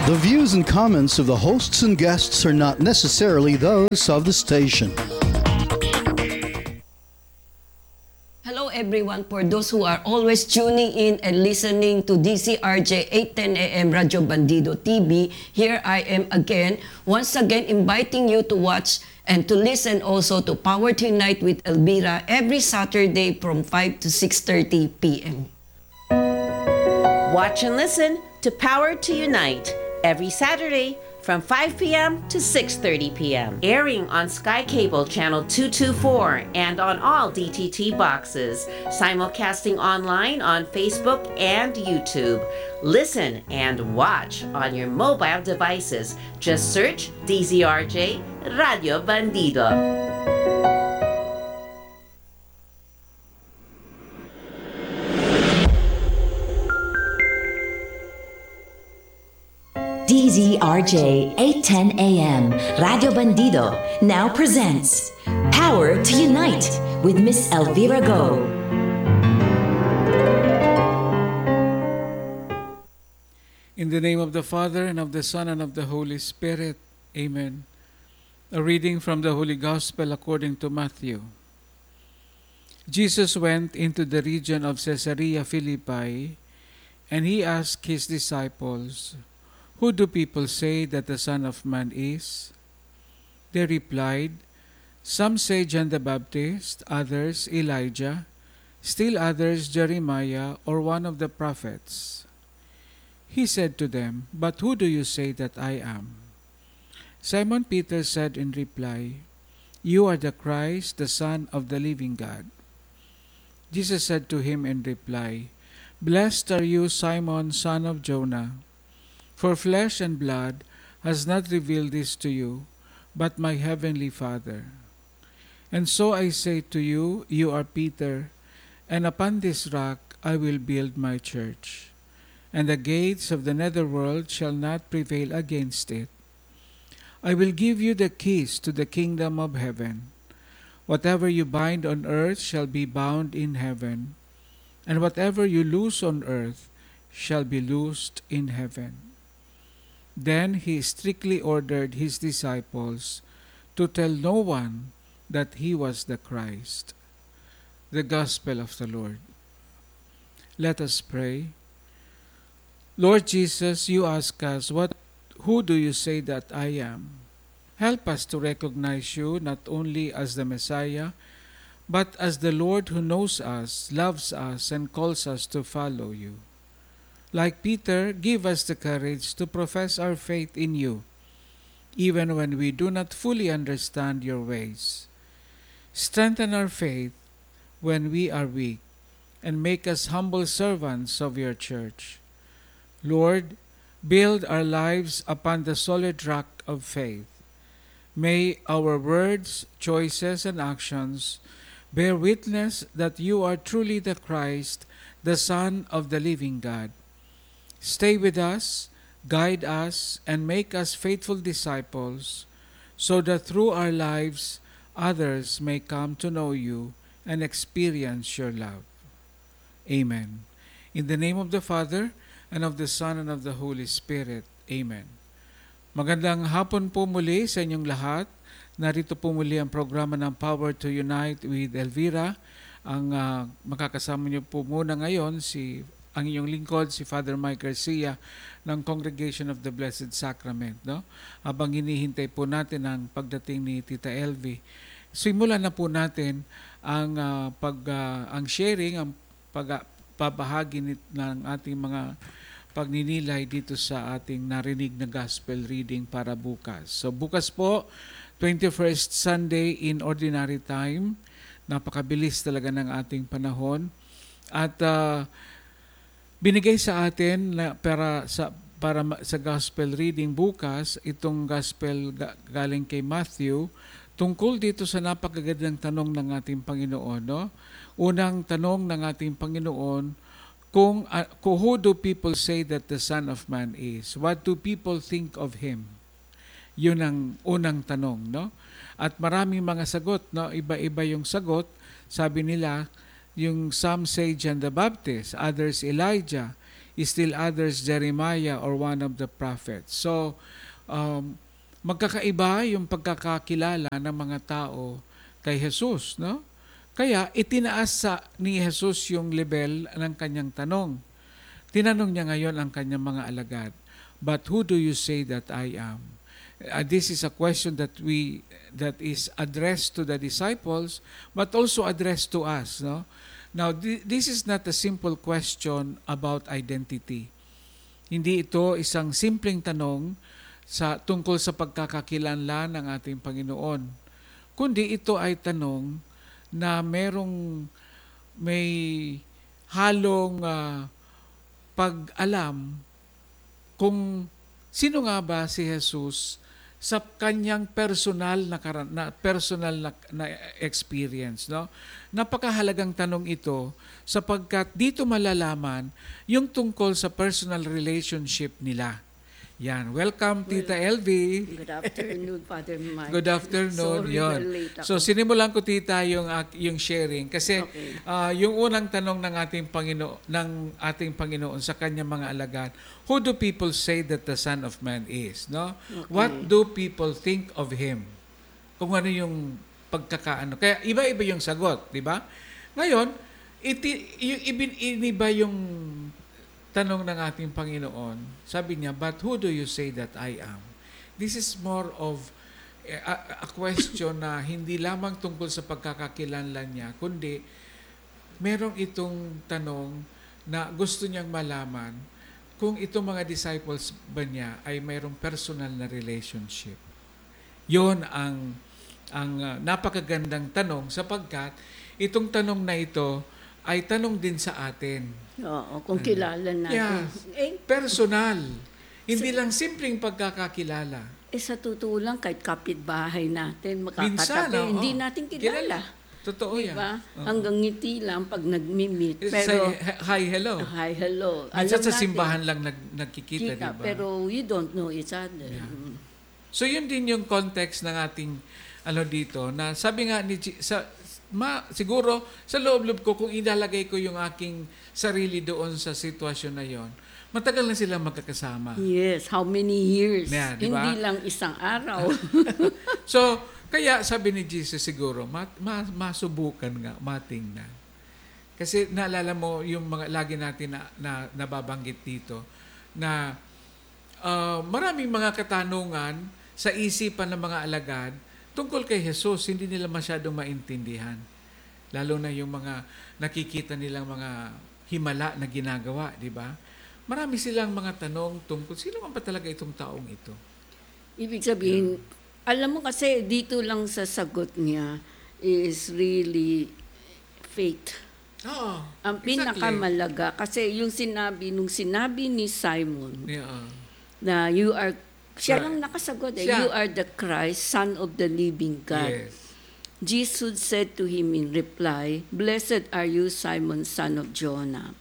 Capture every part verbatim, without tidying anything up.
The views and comments of the hosts and guests are not necessarily those of the station. Hello everyone, for those who are always tuning in and listening to D Z R J eight ten A M Radio Bandido T V, here I am again, once again inviting you to watch and to listen also to Power to Unite with Elvira every Saturday from five to six thirty p m Watch and listen to Power to Unite every Saturday from five p m to six thirty p m Airing on Sky Cable Channel two twenty-four and on all D T T boxes. Simulcasting online on Facebook and YouTube. Listen and watch on your mobile devices. Just search D Z R J Radio Bandido. D Z R J eight ten A M Radio Bandido now presents Power to Unite with Miss Elvira Go. In the name of the Father, and of the Son, and of the Holy Spirit. Amen. A reading from the Holy Gospel according to Matthew. Jesus went into the region of Caesarea Philippi, and he asked his disciples, "Who do people say that the Son of Man is?" They replied, "Some say John the Baptist, others Elijah, still others Jeremiah or one of the prophets." He said to them, "But who do you say that I am?" Simon Peter said in reply, "You are the Christ, the Son of the living God." Jesus said to him in reply, "Blessed are you, Simon, son of Jonah. For flesh and blood has not revealed this to you, but my heavenly Father. And so I say to you, you are Peter, and upon this rock I will build my church, and the gates of the netherworld shall not prevail against it. I will give you the keys to the kingdom of heaven. Whatever you bind on earth shall be bound in heaven, and whatever you loose on earth shall be loosed in heaven." Then he strictly ordered his disciples to tell no one that he was the Christ. The Gospel of the Lord. Let us pray. Lord Jesus, you ask us, what, who do you say that I am? Help us to recognize you not only as the Messiah, but as the Lord who knows us, loves us, and calls us to follow you. Like Peter, give us the courage to profess our faith in you, even when we do not fully understand your ways. Strengthen our faith when we are weak, and make us humble servants of your church. Lord, build our lives upon the solid rock of faith. May our words, choices, and actions bear witness that you are truly the Christ, the Son of the living God. Stay with us, guide us, and make us faithful disciples, so that through our lives others may come to know you and experience your love. Amen. In the name of the Father, and of the Son, and of the Holy Spirit. Amen. Magandang hapon po muli sa inyong lahat. Narito po muli ang programa ng Power to Unite with Elvira. Ang uh, makakasama niyo po muna ngayon si ang inyong lingkod, si Father Mike Garcia ng Congregation of the Blessed Sacrament. No? Habang hinihintay po natin ang pagdating ni Tita Elvie, simulan na po natin ang, uh, pag, uh, ang sharing, ang pag, uh, pabahagi ng ating mga pagninilay dito sa ating narinig na Gospel reading para bukas. So bukas po, twenty-first Sunday in Ordinary Time. Napakabilis talaga ng ating panahon. At uh, binigay sa atin na para sa para sa gospel reading bukas itong gospel galing kay Matthew tungkol dito sa napakagandang tanong ng ating Panginoon, no? Unang tanong ng ating Panginoon, kung uh, who do people say that the Son of Man is? What do people think of him? Yun ang unang tanong, no? At maraming mga sagot, no? Iba-iba yung sagot. Sabi nila, yung some say John the Baptist, others Elijah, Still others, Jeremiah or one of the prophets. So, um, magkakaiba yung pagkakakilala ng mga tao kay Jesus, no? Kaya itinaas sa ni Jesus yung level ng kanyang tanong. Tinanong niya ngayon ang kanyang mga alagad, "But who do you say that I am?" Uh, this is a question that we that is addressed to the disciples, but also addressed to us, no? Now, th- this is not a simple question about identity. Hindi ito isang simpleng tanong sa tungkol sa pagkakakilanlan ng ating Panginoon, kundi ito ay tanong na merong may halong uh, pag-alam kung sino nga ba si Jesus sa kanyang personal na, na personal na, na experience, no? Napakahalagang tanong ito sapagkat dito malalaman yung tungkol sa personal relationship nila. Yan. Welcome, Tita Well, L V. Good afternoon, Father Mike. Good afternoon. Sorry, Yon. late ako. So sinimulan ko, Tita, yung ak- yung sharing kasi Okay. ah, yung unang tanong ng ating Panginoon ng ating Panginoon sa kanyang mga alagad, who do people say that the Son of Man is, no? What do people think of him? Kung ano yung pagkakaano. Kaya iba-iba yung sagot, di ba? Ngayon, iti, yung ibin iniba yung tanong ng ating Panginoon. Sabi niya, "But who do you say that I am?" This is more of a, a question na hindi lamang tungkol sa pagkakakilanlan niya, kundi merong itong tanong na gusto niyang malaman kung itong mga disciples ba niya ay mayroong personal na relationship. Yon ang ang uh, napakagandang tanong sapagkat itong tanong na ito ay tanong din sa atin. Oo, kung kilala natin. Yes. Eh, Personal. Hindi lang simpleng pagkakakilala. eh, sa totoo lang, kahit kapitbahay natin, Minsan, makakatabi, oo. hindi natin kilala. Totoo yan. Diba? Oo. Hanggang ngiti lang pag nagmi-meet. It's Pero, say, hi, hello. hi, hello. Minsan Alam sa natin, simbahan lang nag, nagkikita, kita, di ba? pero you don't know each other. Yeah. Mm. So yun din yung context ng ating ano dito na sabi nga ni G- sa ma, siguro sa loob-loob ko kung ilalagay ko yung aking sarili doon sa sitwasyon na yon, matagal na silang magkakasama. Yes, how many years? Yeah, di ba? Hindi lang isang araw. So, kaya sabi ni Jesus siguro, ma, ma, masubukan nga, matingnan. Kasi naalala mo yung mga lagi natin na, na nababanggit dito na uh, maraming mga katanungan sa isipan ng mga alagad tungkol kay Jesus, hindi nila masyadong maintindihan. Lalo na yung mga nakikita nilang mga himala na ginagawa, di ba? Marami silang mga tanong tungkol, sino man ba talaga itong taong ito? Ibig sabihin, alam mo kasi dito lang sa sagot niya is really faith. Oo, Ang exactly. pinakamalaga kasi yung sinabi nung sinabi ni Simon Yeah. na you are siya Right. lang nakasagot eh, Siya. you are the Christ, Son of the living God. Yes. Jesus said to him in reply, "Blessed are you, Simon, son of Jonah,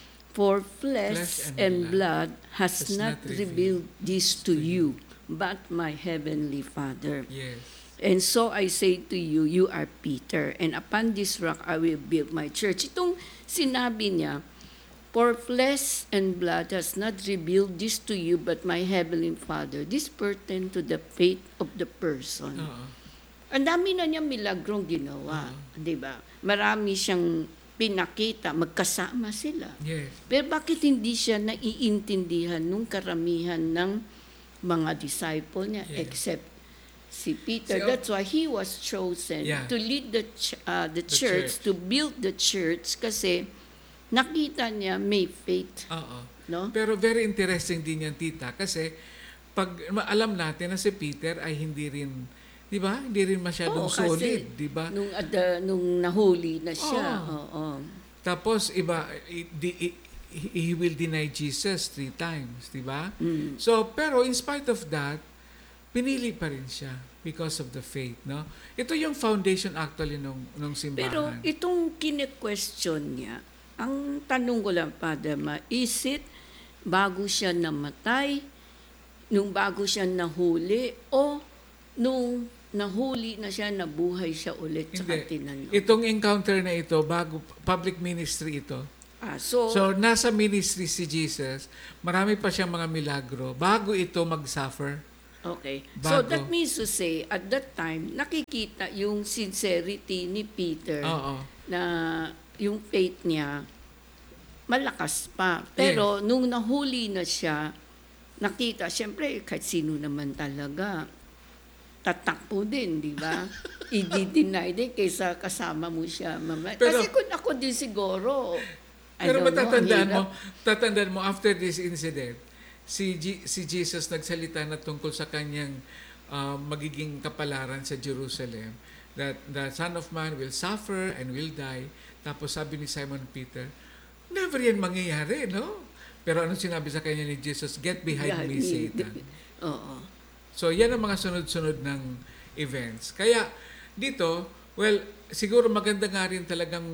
for flesh, Flesh and and blood blood has has not not revealed revealed this to you, but my heavenly Father. Yes. And so I say to you, you are Peter, and upon this rock I will build my church." Itong sinabi niya, "For flesh and blood has not revealed this to you, but my heavenly Father." This pertain to the faith of the person. Oo. Ang dami na niya milagrong ginawa, di ba? Marami siyang pinakita, magkasama sila. Yes. Pero bakit hindi siya naiintindihan nung karamihan ng mga disciple niya, Yeah. except si Peter? Si- That's why he was chosen Yeah. to lead the ch- uh, the, The church, church. to build the church, kasi nakita niya may faith, Oo. no? Pero very interesting din yan, tita, kasi pag ma- alam natin na si Peter ay hindi rin, di ba? Hindi rin masyadong Oo, kasi solid, di ba? Nung, at the- nung nahuli na siya, Oo. oo. Tapos iba i- di- i- he will deny Jesus three times, di ba? Mm. So, pero in spite of that, pinili pa rin siya because of the faith, no? Ito yung foundation actually nung nung simbahan. Pero itong kine-question niya, ang tanong ko lang, Father Ma, is it bago siya namatay, nung bago siya nahuli, o nung nahuli na siya, nabuhay siya ulit, tsaka Hindi. tinanong? Itong encounter na ito, bago public ministry ito, Ah, so, So, nasa ministry si Jesus, marami pa siyang mga milagro bago ito mag-suffer. okay. So Bago. that means to say, at that time, nakikita yung sincerity ni Peter Oo. na yung faith niya malakas pa. Pero nung nahuli na siya, nakita, syempre, kahit sino naman talaga, tatakbo din, di ba? I-deny din kaysa kasama mo siya. Mama. Pero- Kasi kung ako din siguro, I Pero don't know, matatandaan ang mo, hirap. tatandaan mo after this incident, si G- si Jesus nagsalita na tungkol sa kanyang uh, magiging kapalaran sa Jerusalem, that the Son of Man will suffer and will die. Tapos sabi ni Simon Peter, never yan mangyayari, no? Pero ano sinabi sa kanya ni Jesus? Get behind me, Satan. Oo. So, yan ang mga sunod-sunod ng events. Kaya, dito, well, siguro maganda nga rin talagang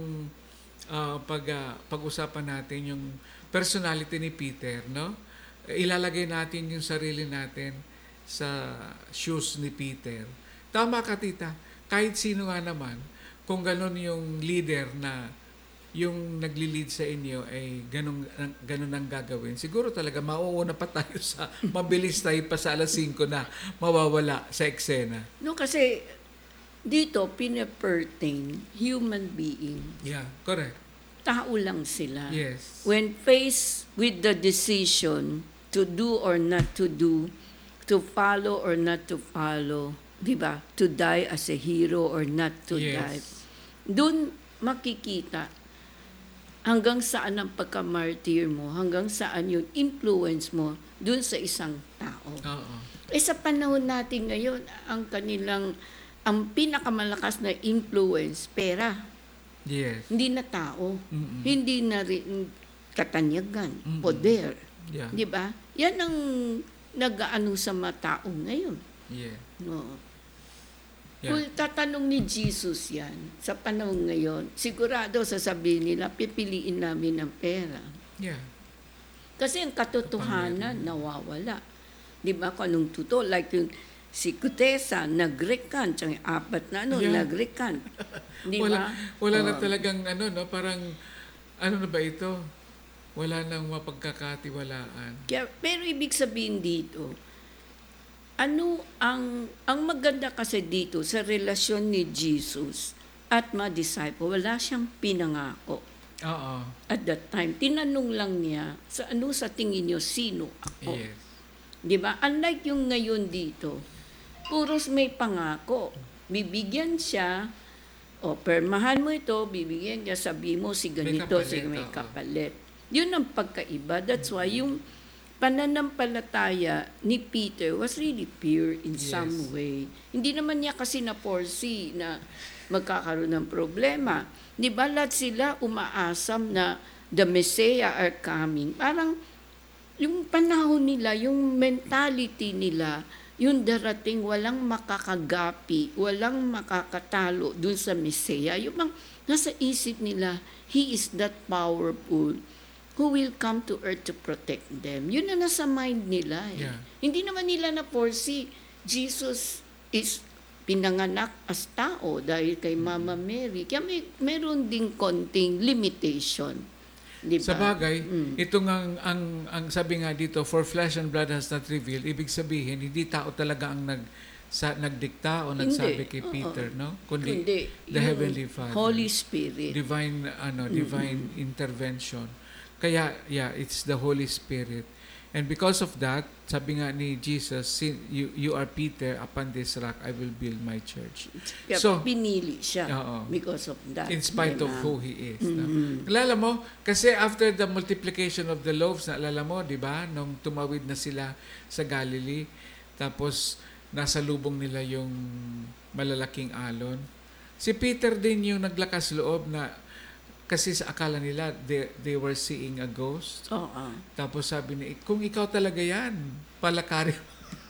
uh, pag, uh, pag-usapan natin yung personality ni Peter, no? Ilalagay natin yung sarili natin sa shoes ni Peter. Tama ka, tita. Kahit sino nga naman, kung ganun yung leader na yung nagli-lead sa inyo ay ganun, ganun ang gagawin. Siguro talaga mauuna pa tayo sa, mabilis tayo pa sa alas singko na mawawala sa eksena. No, kasi dito, pinapertain human being. Yeah, correct. Tao lang sila. Yes. When faced with the decision to do or not to do, to follow or not to follow, di ba? To die as a hero or not to Yes. die. Doon makikita hanggang saan ang pagka-martyr mo, hanggang saan yung influence mo doon sa isang tao. Oo. Eh sa panahon natin ngayon, ang kanilang, ang pinakamalakas na influence, pera. Yes. Hindi na tao. Mm-mm. Hindi na rin katanyagan, Mm-mm. poder. Yeah. Di ba? Yan ang nag-aano sa mga tao ngayon. Yeah. No. Yeah. Kung tatanong ni Jesus yan, sa panahon ngayon, sigurado sasabihin nila, pipiliin namin ang pera. Yeah. Kasi ang katotohanan, nawawala. Di ba? Kung anong totoo, like yung si Kutesa, nag-recant, tsaka yung apat na ano, Yeah. nag-recant. Di Wala, ba? wala na Oh. talagang ano, no? Parang, ano na ba ito? Wala nang mapagkakatiwalaan. Kaya, pero ibig sabihin dito, ano ang ang maganda kasi dito sa relasyon ni Jesus at mga disciple, wala siyang pinangako. Oo. At that time, tinanong lang niya, sa ano sa tingin niyo, sino ako? Yes. Di ba? Unlike yung ngayon dito, puros may pangako. Bibigyan siya, o permahan mo ito, bibigyan niya, sabi mo si ganito, kapalit, si may oo. kapalit. Yun ang pagkaiba. That's why yung pananampalataya ni Peter was really pure in Yes. some way. Hindi naman niya kasi na-foresee na magkakaroon ng problema. Di ba lahat sila umaasam na the Messiah are coming? Parang yung panahon nila, yung mentality nila, yung darating walang makakagapi, walang makakatalo dun sa Messiah. Yung bang nasa isip nila, He is that powerful who will come to earth to protect them. Yun na nasa mind nila. Eh. Yeah. Hindi naman nila na-foresee. Jesus is pinanganak as tao dahil kay Mama Mary. Kaya may, meron ding konting limitation. Di ba? Sa bagay, Mm. ito nga ang, ang, ang sabi nga dito, for flesh and blood has not revealed, ibig sabihin, hindi tao talaga ang nag, sa, nagdikta o nagsabi Hindi. kay Oo. Peter, no? Kundi, Kundi, the yung Heavenly Father. Holy Spirit. Divine, ano, divine intervention. Kaya, yeah, it's the Holy Spirit. And because of that, sabi nga ni Jesus, "Sin- you, you are Peter, upon this rock I will build my church." Kaya So, pinili siya Oo. because of that. in spite of Diba? who he is. No? Alala mo, kasi after the multiplication of the loaves, naalala mo, di ba, nung tumawid na sila sa Galilee, tapos nasa lubong nila yung malalaking alon. Si Peter din yung naglakas loob na, kasi sa akala nila, they, they were seeing a ghost. Oo. Tapos sabi ni, kung ikaw talaga yan, palakarin,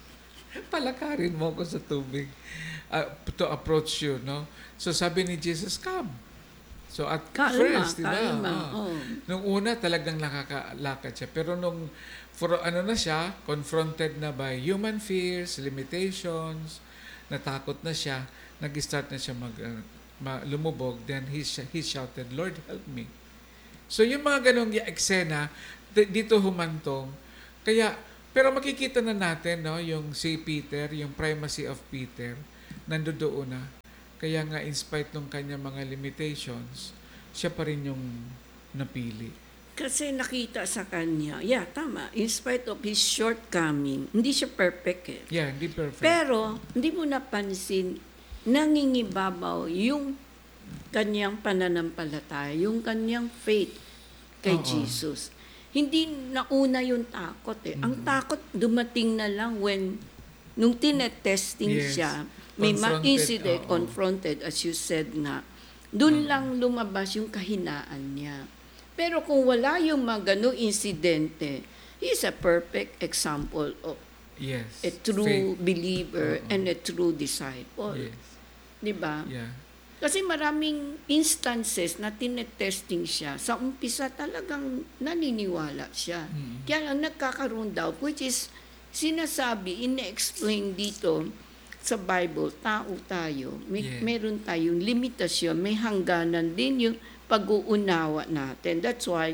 palakarin mo ako sa tubig uh, to approach you, no? So sabi ni Jesus, come. So at Kalma, first, di ba? kalma. ah, Oo. Nung una talagang nakakalakad siya. Pero nung for, ano na siya, confronted na by human fears, limitations, natakot na siya, nag-start na siya mag, uh, ma- lumubog, then he, sh- he shouted, Lord, help me. So yung mga ganong y- eksena, d- dito humantong. Kaya, pero makikita na natin, no, yung si Peter, yung primacy of Peter, nandoon na. Kaya nga, in spite ng kanyang mga limitations, siya pa rin yung napili. Kasi nakita sa kanya, yeah, tama, in spite of his shortcoming, hindi siya perfect eh. Yeah, hindi perfect. Pero, hindi mo napansin, nangingibabaw yung kanyang pananampalataya, yung kanyang faith kay Oo. Jesus. Hindi nauna yung takot eh. Ang takot dumating na lang when, nung tinetesting Yes. siya, may Confronted, ma-incident, oo. confronted, as you said nga, doon lang lumabas yung kahinaan niya. Pero kung wala yung mga ganong insidente, he is a perfect example of Yes. a true Faith. believer Oo. and a true disciple. Yes. Di ba? Yeah. Kasi maraming instances na tinetesting siya. Sa umpisa talagang naniniwala siya. Mm. Kaya lang nagkakaroon daw, which is sinasabi, ine-explain dito sa Bible, tao tayo. May, Yeah. Meron tayong limitasyon, may hangganan din yung pag-uunawa natin. That's why,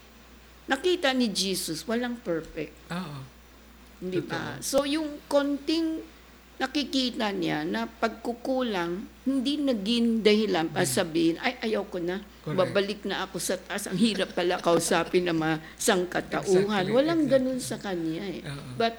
nakita ni Jesus, walang perfect. Oo. Di ba? Totoo. So, yung konting nakikita niya na pagkukulang, hindi naging dahilan para sabihin, ay, ayaw ko na. Correct. Babalik na ako sa taas. Ang hirap pala kausapin ng mga sangkatauhan. Exactly, Walang exactly. ganun sa kanya eh. Oo. But,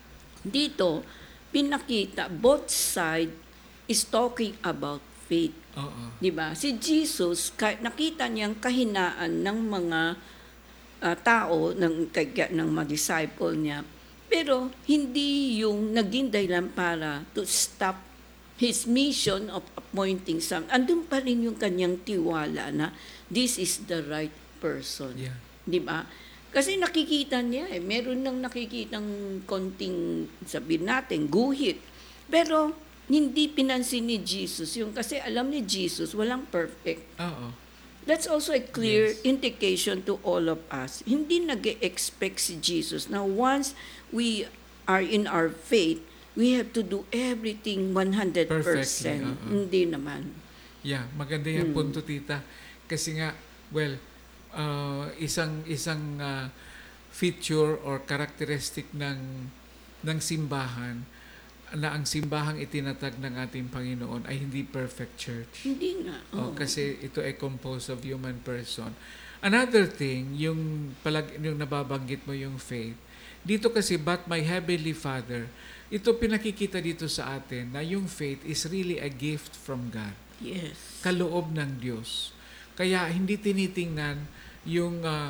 dito, pinakita, both side is talking about faith. Oo. Di ba? Si Jesus, ka- nakita niyang kahinaan ng mga ah, tao, ng, kaya- ng mga disciple niya. Pero hindi yung naging dahilan para to stop his mission of appointing some. Andun pa rin yung kanyang tiwala na this is the right person. Yeah. Di ba? Kasi nakikita niya eh, meron nang nakikitang konting, sabihin natin, guhit. Pero hindi pinansin ni Jesus yung, kasi alam ni Jesus, walang perfect. Oo. That's also a clear Yes. indication to all of us. Hindi nag-expect si Jesus na once we are in our faith, we have to do everything one hundred percent. Perfectly, oo. Hindi naman. Yeah, maganda yung punto, tita. Kasi nga, well, uh, isang isang uh, feature or characteristic ng ng simbahan na ang simbahang itinatag ng ating Panginoon ay hindi perfect church. Hindi nga. Oh, oo. kasi ito ay composed of human person. Another thing, yung palag yung nababanggit mo yung faith. Dito kasi, but my heavenly Father, ito pinakikita dito sa atin na yung faith is really a gift from God. Yes. Kaloob ng Diyos. Kaya hindi tinitingnan yung ah,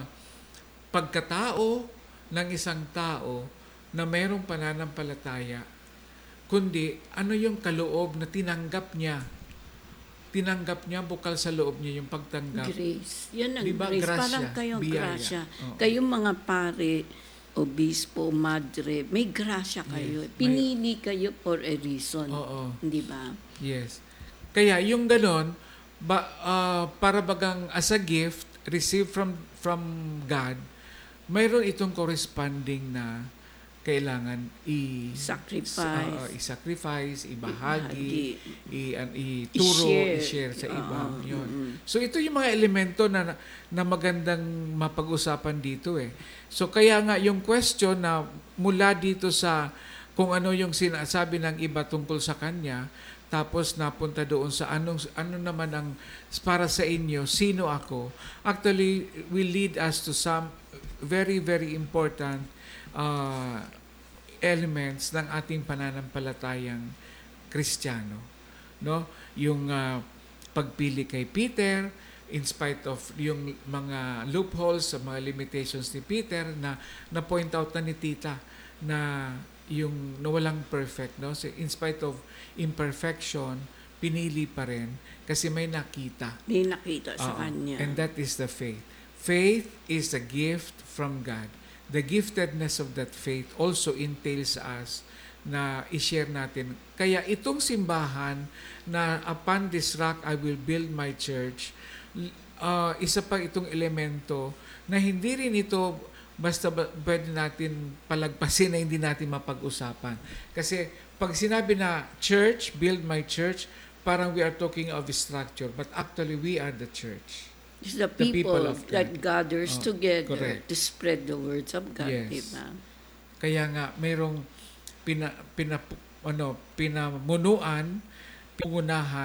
pagkatao ng isang tao na mayroong pananampalataya, kundi ano yung kaloob na tinanggap niya. Tinanggap niya, bukal sa loob niya yung pagtanggap. Grace. Yan ang Diba? grace. Grasya, Parang kayong biyaya. grasya. Oo. Kayong mga pare, obispo, madre, may grasya kayo. Yes, may- Pinili kayo for a reason. Oo. Di ba? Yes. Kaya yung ganon, ba, ah, para bagang as a gift received from from God, mayroon itong corresponding na kailangan i Sacrifice. uh, i-sacrifice, ibahagi, i, an- ituro, I-share. i-share sa iba. Oo, Yun. mm-mm. So ito yung mga elemento na na magandang mapag-usapan dito eh. So kaya nga yung question na mula dito sa kung ano yung sinasabi ng iba tungkol sa kanya, tapos napunta doon sa anong ano naman ang para sa inyo, sino ako, actually will lead us to some very very important uh, elements ng ating pananampalatayang Kristiyano, no? Yung uh, pagpili kay Peter in spite of yung mga loopholes sa mga limitations ni Peter na na point out na ni Tita na yung na walang perfect, no? So in spite of imperfection, pinili pa rin kasi may nakita. May nakita sa Oo. kanya. And that is the faith. Faith is a gift from God. The giftedness of that faith also entails us na i-share natin. Kaya itong simbahan na upon this rock I will build my church, uh, isa pa itong elemento na hindi rin ito basta ba, pwede natin palagpasin na hindi natin mapag-usapan. Kasi pag sinabi na church, build my church, parang we are talking of structure, but actually we are the church. It's the The people people, of God. that gathers Oh, together correct. to spread the words of God, Yes. diba? Kaya nga mayroong pina, pina ano pinamunuan, pingunahan